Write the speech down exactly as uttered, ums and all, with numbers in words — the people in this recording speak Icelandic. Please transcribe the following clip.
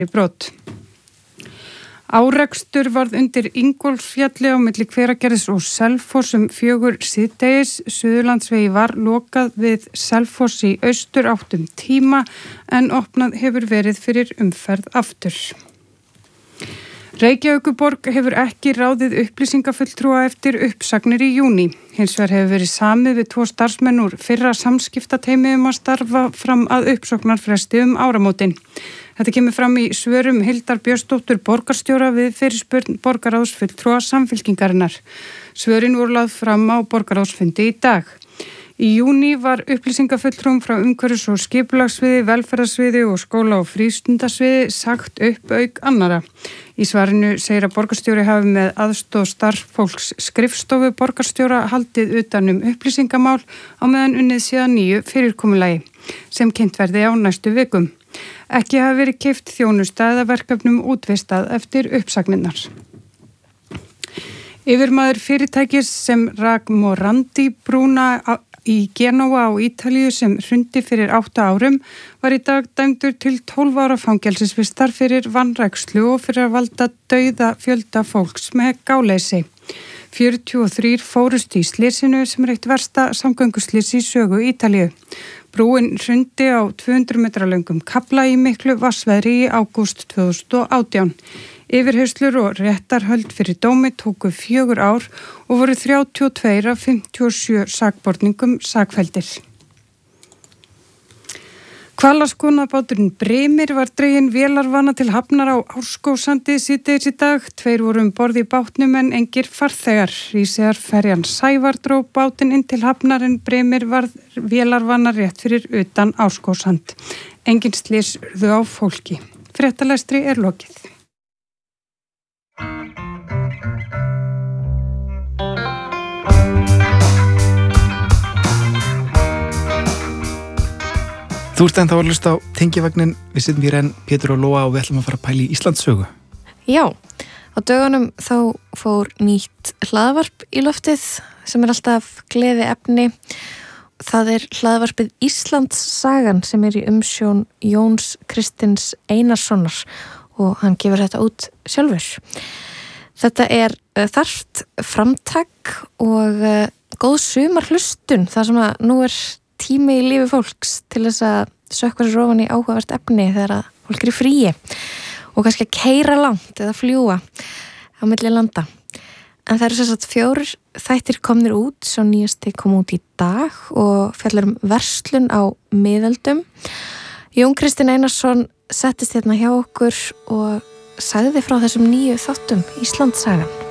brot. Árekstur varð undir Ingólfsfjalli á milli Hveragerðis og Selfoss um fjögur síðdegis. Suðurlandsvegi var lokað við Selfoss í austur áttum tíma en opnað hefur verið fyrir umferð aftur. Reykjavíkurborg hefur ekki ráðið upplýsingafulltrúa eftir uppsagnir í júní. Hins vegar hefur verið samið við tvo starfsmenn úr fyrra samskiptateymi um að starfa fram að uppsagnarfresti um áramótin. Þetta kemur fram í svörum Hildar Björnsdóttur borgarstjóra við fyrirspurn borgarráðsfulltrúa Samfylkingarinnar. Svörin voru lagð fram á borgarráðsfundi í dag. Í júní var upplýsingafulltrúum frá umhverfis- og skipulagssviði, velferðarsviði og skóla- og frístundasviði sagt upp auk annara. Í svarinu segir að borgarstjóri hafi með aðstoð starfsfólks skrifstofu borgarstjóra haldið utan um upplýsingamál á meðan unnið síðan nýju fyrirkomulagi sem kynnt verði á næstu vikum. Ekki hafi verið keypt þjónusta eða verkefnum útvistað eftir uppsagninnar. Yfirmaður fyrirtækis sem rak Morandi brúna í Genóa á Ítalíu sem hrundi fyrir átta árum var í dag dæmdur til tólf ára fangelsisvistar fyrir vanrækslu og fyrir að valda dauða fjölda fólks með gáleysi. fjörutíu og þrír fórust í slysinu sem er eitt versta samgönguslys í sögu Ítalíu. Brúin hrundi á tvö hundruð metra löngum kafla í miklu vatnsveðri í ágúst tvö þúsund og átján. Yfirheyrslur og réttarhöld fyrir dómi tóku fjögur ár og voru þrjátíu og tvö af fimmtíu og sjö sakborningum sakfelldir. Hvalaskoðunarbáturinn Brimir var dreginn vélarvana til hafnar á Árskógssandi síðdegis í dag. Tveir voru um borð í bátnum en engir farþegar. Ríseyjarferjan Sævar dró bátinn inn til hafnar en Brimir varð vélarvana rétt fyrir utan Árskógssand. Engin slys urðu á fólki. Fréttalestri er lokið. Þú ert ennþá að hlusta á Tengivagnin. Við sitjum hér enn Pétur og Lóa og við ætlum að fara að pæla í Íslandssögu. Já, á dögunum þá fór nýtt hlaðvarp í loftið sem er alltaf gleði efni. Það er hlaðvarpið Íslandssagan sem er í umsjón Jóns Kristins Einarssonar og hann gefur þetta út sjálfur. Þetta er þarft framtak og góð sumarhlustun þar sem að nú er tími í lífi fólks til þess að sökkva sér ofan í áhugavert efni þegar að fólk er í fríi og kannski að keyra langt eða fljúga á milli landa. En það eru sem sagt fjórir þættir komnir út, svo nýjasti kom út í dag og fjallar um verslun á miðöldum. Jón Kristinn Einarsson settist hérna hjá okkur og sagði frá þessum nýju þáttum Íslandssagan.